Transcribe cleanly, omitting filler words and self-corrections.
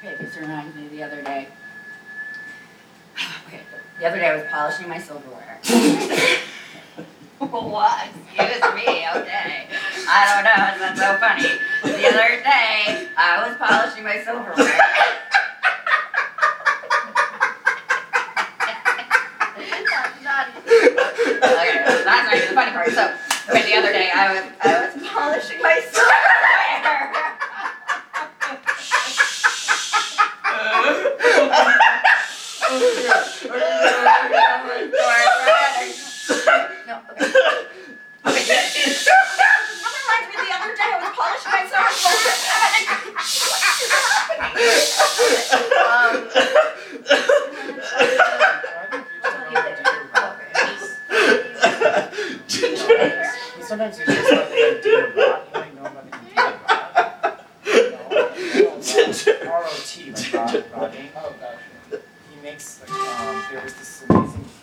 Okay, this reminds me of the other day. Okay, the other day I was polishing my silverware. What? Excuse me, okay. I don't know, it's not so funny. The other day, I was polishing my silverware. Okay, that's not even the funny part. So, okay, the other day, I was polishing my silverware. No, okay. That reminds me, the other day I was polishing my silverware. Sometimes you just let the idea rot. You might know about the idea rot. R-O-T, like rotting. Oh, gotcha. He makes, there was this amazing